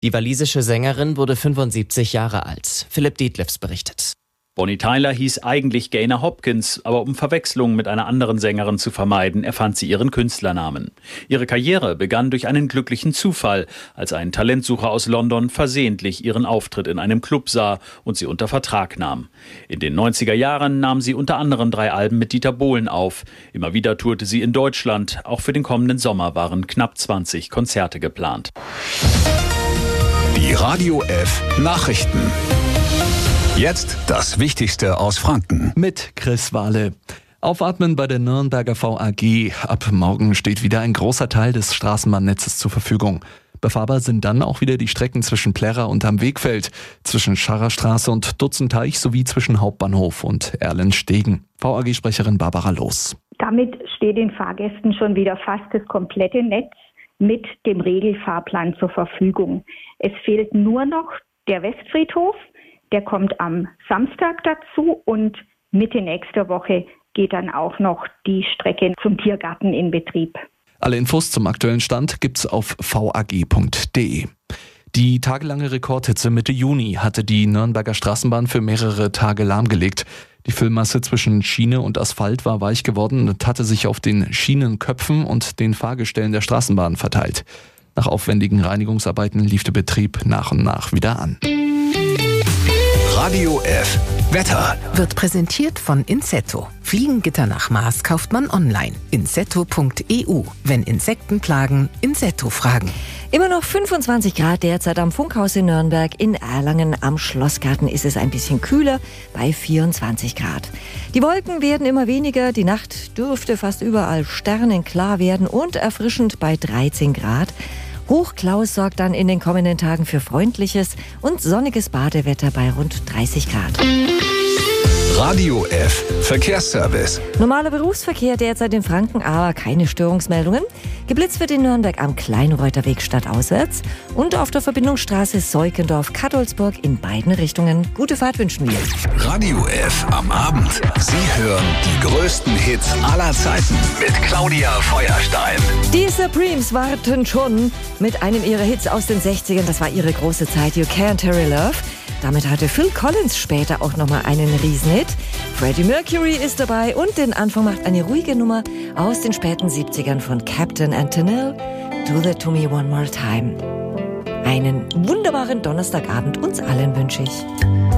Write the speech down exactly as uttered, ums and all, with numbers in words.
Die walisische Sängerin wurde fünfundsiebzig Jahre alt. Philipp Dietlefs berichtet. Bonnie Tyler hieß eigentlich Gaynor Hopkins, aber um Verwechslungen mit einer anderen Sängerin zu vermeiden, erfand sie ihren Künstlernamen. Ihre Karriere begann durch einen glücklichen Zufall, als ein Talentsucher aus London versehentlich ihren Auftritt in einem Club sah und sie unter Vertrag nahm. In den neunziger Jahren nahm sie unter anderem drei Alben mit Dieter Bohlen auf. Immer wieder tourte sie in Deutschland. Auch für den kommenden Sommer waren knapp zwanzig Konzerte geplant. Die Radio F Nachrichten. Jetzt das Wichtigste aus Franken. Mit Chris Wahle. Aufatmen bei der Nürnberger V A G. Ab morgen steht wieder ein großer Teil des Straßenbahnnetzes zur Verfügung. Befahrbar sind dann auch wieder die Strecken zwischen Plärrer und am Wegfeld, zwischen Scharrerstraße und Dutzenteich sowie zwischen Hauptbahnhof und Erlenstegen. V A G-Sprecherin Barbara Loos. Damit steht den Fahrgästen schon wieder fast das komplette Netz mit dem Regelfahrplan zur Verfügung. Es fehlt nur noch der Westfriedhof. Der kommt am Samstag dazu und Mitte nächster Woche geht dann auch noch die Strecke zum Tiergarten in Betrieb. Alle Infos zum aktuellen Stand gibt's auf v a g punkt d e. Die tagelange Rekordhitze Mitte Juni hatte die Nürnberger Straßenbahn für mehrere Tage lahmgelegt. Die Füllmasse zwischen Schiene und Asphalt war weich geworden und hatte sich auf den Schienenköpfen und den Fahrgestellen der Straßenbahn verteilt. Nach aufwendigen Reinigungsarbeiten lief der Betrieb nach und nach wieder an. Radio F Wetter wird präsentiert von Insetto. Fliegengitter nach Maß kauft man online. insetto punkt e u. Wenn Insekten plagen, Insetto fragen. Immer noch fünfundzwanzig Grad derzeit am Funkhaus in Nürnberg. In Erlangen am Schlossgarten ist es ein bisschen kühler bei vierundzwanzig Grad. Die Wolken werden immer weniger. Die Nacht dürfte fast überall sternenklar werden und erfrischend bei dreizehn Grad. Hochklaus sorgt dann in den kommenden Tagen für freundliches und sonniges Badewetter bei rund dreißig Grad. Radio F Verkehrsservice. Normaler Berufsverkehr derzeit in Franken, aber keine Störungsmeldungen. Geblitzt wird in Nürnberg am Kleinreuterweg stadtauswärts und auf der Verbindungsstraße Seukendorf-Kattolsburg in beiden Richtungen. Gute Fahrt wünschen wir. Radio F am Abend. Sie hören die größten Hits aller Zeiten mit Claudia Feuerstein. Die Supremes warten schon mit einem ihrer Hits aus den sechzigern. Das war ihre große Zeit, You Can't Hurry Love. Damit hatte Phil Collins später auch nochmal einen Riesenhit. Freddie Mercury ist dabei und den Anfang macht eine ruhige Nummer aus den späten siebzigern von Captain Antonell. Do That To Me One More Time. Einen wunderbaren Donnerstagabend uns allen wünsche ich.